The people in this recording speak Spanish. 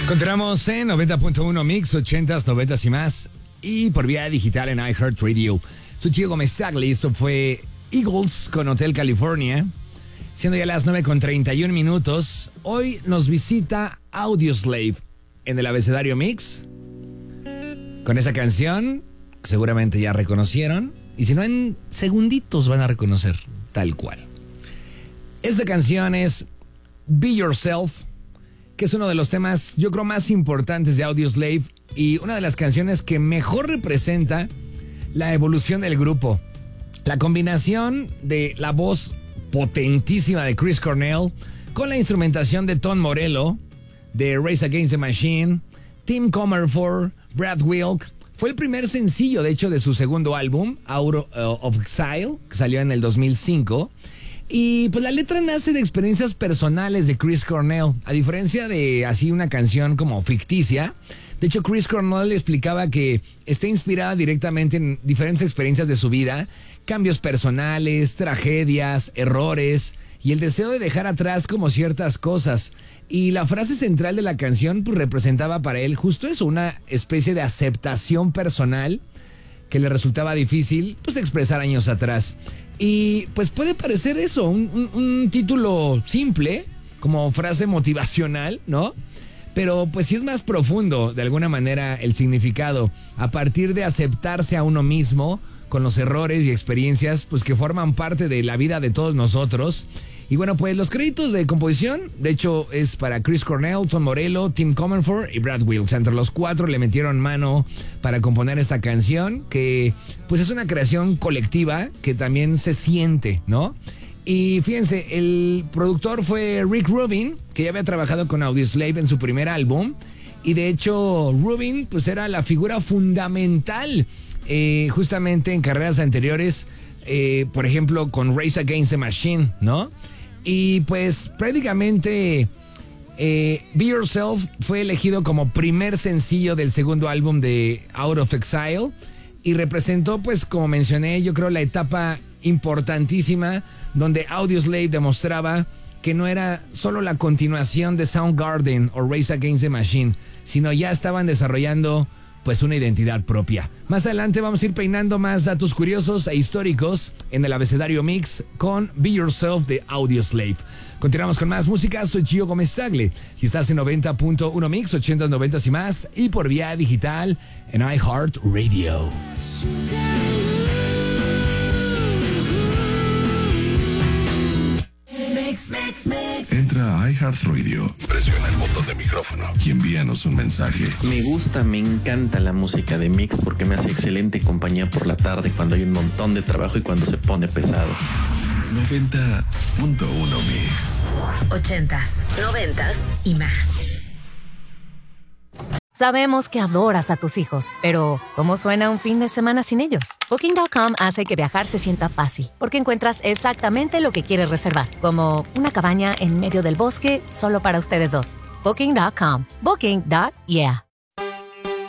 Encontramos en 90.1 Mix, 80s, 90s y más. Y por vía digital en iHeartRadio. Soy Chico Gómez Tagle. Esto fue Eagles con Hotel California. Siendo ya las 9:31 minutos. Hoy nos visita Audioslave en el abecedario Mix. Con esa canción, seguramente ya reconocieron. Y si no, en segunditos van a reconocer tal cual. Esta canción es Be Yourself, que es uno de los temas, yo creo, más importantes de Audioslave y una de las canciones que mejor representa la evolución del grupo. La combinación de la voz potentísima de Chris Cornell con la instrumentación de Tom Morello, de Rage Against the Machine, Tim Comerford, Brad Wilk. Fue el primer sencillo, de hecho, de su segundo álbum, Out of Exile, que salió en el 2005. Y pues la letra nace de experiencias personales de Chris Cornell, a diferencia de así una canción como ficticia. De hecho, Chris Cornell explicaba que está inspirada directamente en diferentes experiencias de su vida, cambios personales, tragedias, errores y el deseo de dejar atrás como ciertas cosas. Y la frase central de la canción pues representaba para él justo eso, una especie de aceptación personal que le resultaba difícil pues expresar años atrás. Y pues puede parecer eso, un título simple, como frase motivacional, ¿no? Pero pues sí es más profundo, de alguna manera, el significado. A partir de aceptarse a uno mismo, con los errores y experiencias, pues que forman parte de la vida de todos nosotros. Y bueno, pues los créditos de composición, de hecho, es para Chris Cornell, Tom Morello, Tim Comerford y Brad Wilk. Entre los cuatro le metieron mano para componer esta canción, que pues es una creación colectiva que también se siente, ¿no? Y fíjense, el productor fue Rick Rubin, que ya había trabajado con Audioslave en su primer álbum. Y de hecho, Rubin pues era la figura fundamental justamente en carreras anteriores, por ejemplo, con Rage Against the Machine, ¿no? Y pues prácticamente Be Yourself fue elegido como primer sencillo del segundo álbum de Out of Exile y representó, pues como mencioné, yo creo la etapa importantísima donde Audioslave demostraba que no era solo la continuación de Soundgarden o Rage Against the Machine, sino ya estaban desarrollando pues una identidad propia. Más adelante vamos a ir peinando más datos curiosos e históricos en el abecedario Mix con Be Yourself de Audioslave. Continuamos con más música, soy Gio Gómez Tagle y estás en 90.1 Mix, 80s, 90s y más y por vía digital en iHeartRadio. Entra a iHeartRadio, presiona el botón de micrófono y envíanos un mensaje. Me encanta la música de Mix porque me hace excelente compañía por la tarde cuando hay un montón de trabajo y cuando se pone pesado. 90.1 Mix. 80s, 90s y más. Sabemos que adoras a tus hijos, pero ¿cómo suena un fin de semana sin ellos? Booking.com hace que viajar se sienta fácil, porque encuentras exactamente lo que quieres reservar, como una cabaña en medio del bosque solo para ustedes dos. Booking.com. Booking.yeah.